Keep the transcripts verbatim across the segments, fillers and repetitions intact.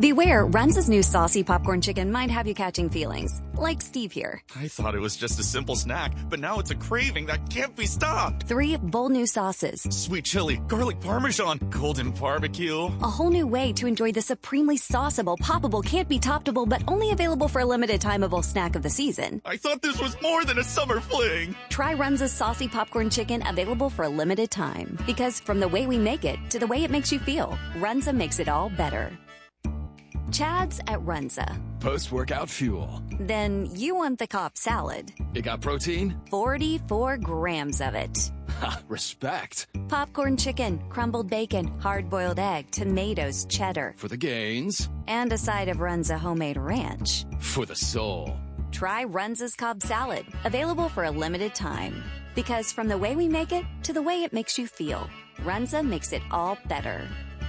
Beware, Runza's new saucy popcorn chicken might have you catching feelings. Like Steve here. I thought it was just a simple snack, but now it's a craving that can't be stopped. Three bold new sauces. Sweet chili, garlic parmesan, golden barbecue. A whole new way to enjoy the supremely sauceable, poppable, can't be toppable, but only available for a limited timeable snack of the season. I thought this was more than a summer fling. Try Runza's saucy popcorn chicken, available for a limited time. Because from the way we make it to the way it makes you feel, Runza makes it all better. Chad's at Runza. Post-workout fuel. Then you want the Cobb salad. It got protein? forty-four grams of it. Ha, respect. Popcorn chicken, crumbled bacon, hard-boiled egg, tomatoes, cheddar. For the gains. And a side of Runza homemade ranch. For the soul. Try Runza's Cobb salad, available for a limited time. Because from the way we make it to the way it makes you feel, Runza makes it all better.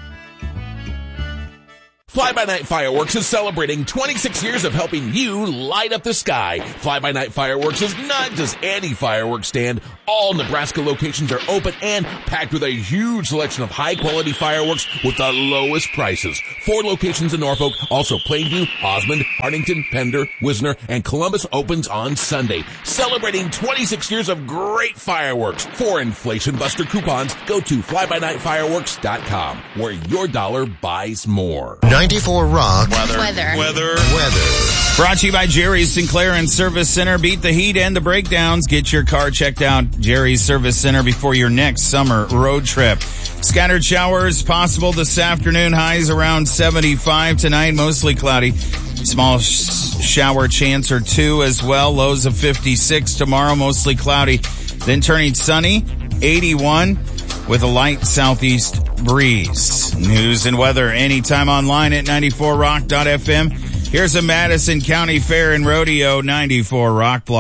Fly-By-Night Fireworks is celebrating twenty-six years of helping you light up the sky. Fly-By-Night Fireworks is not just any fireworks stand. All Nebraska locations are open and packed with a huge selection of high-quality fireworks with the lowest prices. Four locations in Norfolk, also Plainview, Osmond, Arlington, Pender, Wisner, and Columbus opens on Sunday. Celebrating twenty-six years of great fireworks. For Inflation Buster coupons, go to fly by night fireworks dot com, where your dollar buys more. ninety-four Rock. Weather. Weather. Weather. Weather. Brought to you by Jerry's Sinclair and Service Center. Beat the heat and the breakdowns. Get your car checked out. Jerry's Service Center before your next summer road trip. Scattered showers possible this afternoon. Highs around seventy-five tonight. Mostly cloudy. Small sh- shower chance or two as well. Lows of fifty-six tomorrow. Mostly cloudy. Then turning sunny. eighty-one with a light southeast breeze. News and weather anytime online at ninety-four rock dot f m. Here's a Madison County Fair and Rodeo ninety-four Rock Block.